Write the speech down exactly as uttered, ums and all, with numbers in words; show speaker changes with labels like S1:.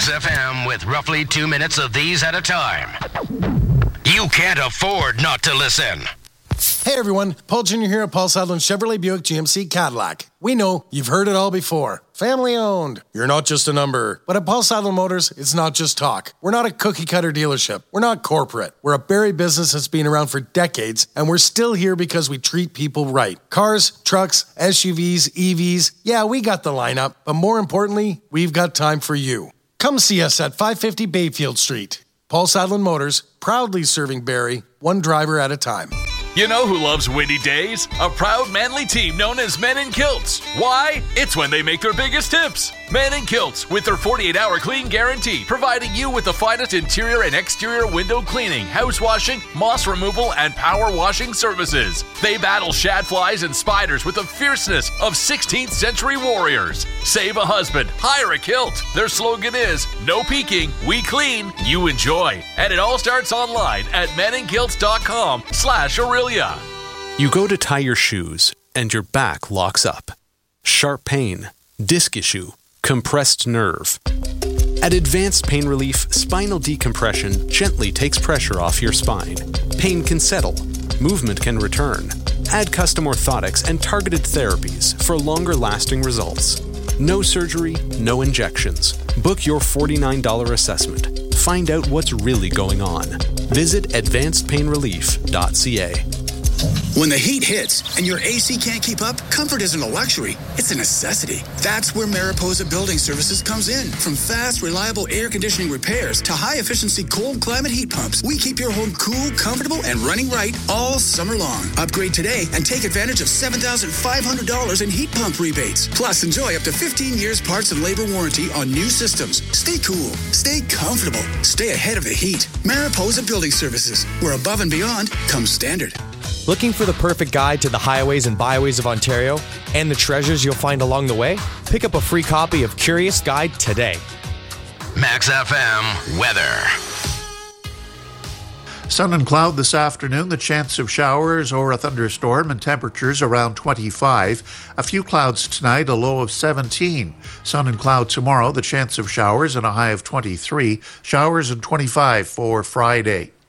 S1: Max F M with roughly two minutes of these at a time. You can't afford not to listen.
S2: Hey everyone, Paul Junior here at Paul Sadlin Chevrolet Buick G M C Cadillac. We know you've heard it all before. Family owned. You're not just a number. But at Paul Sadlin Motors, it's not just talk. We're not a cookie cutter dealership. We're not corporate. We're a Barrie business that's been around for decades, and we're still here because we treat people right. Cars, trucks, S U Vs, E Vs, yeah, we got the lineup, but more importantly, we've got time for you. Come see us at five fifty Bayfield Street. Paul Sadlin Motors, proudly serving Barrie, one driver at a time.
S3: You know who loves windy days? A proud Manly team known as Men in Kilts. Why? It's when they make their biggest tips. Men in Kilts, with their forty-eight hour clean guarantee, providing you with the finest interior and exterior window cleaning, house washing, moss removal, and power washing services. They battle shadflies and spiders with the fierceness of sixteenth century warriors. Save a husband, hire a kilt. Their slogan is, no peeking, we clean, you enjoy. And it all starts online at meninkilts.com slash Aurelia.
S4: You go to tie your shoes, and your back locks up. Sharp pain, disc issue, compressed nerve. At Advanced Pain Relief, spinal decompression gently takes pressure off your spine. Pain can settle. Movement can return. Add custom orthotics and targeted therapies for longer-lasting results. No surgery, no injections. Book your forty-nine dollars assessment. Find out what's really going on. Visit advanced pain relief dot c a.
S5: When the heat hits and your A C can't keep up, comfort isn't a luxury, it's a necessity. That's where Mariposa Building Services comes in. From fast, reliable air conditioning repairs to high-efficiency cold climate heat pumps, we keep your home cool, comfortable, and running right all summer long. Upgrade today and take advantage of seven thousand five hundred dollars in heat pump rebates. Plus, enjoy up to fifteen years parts and labor warranty on new systems. Stay cool, stay comfortable, stay ahead of the heat. Mariposa Building Services, where above and beyond comes standard.
S6: Looking for the perfect guide to the highways and byways of Ontario and the treasures you'll find along the way? Pick up a free copy of Curious Guide today.
S1: Max F M weather.
S7: Sun and cloud this afternoon, the chance of showers or a thunderstorm, and temperatures around twenty-five. A few clouds tonight, a low of seventeen. Sun and cloud tomorrow, the chance of showers and a high of twenty-three. Showers and twenty-five for Friday.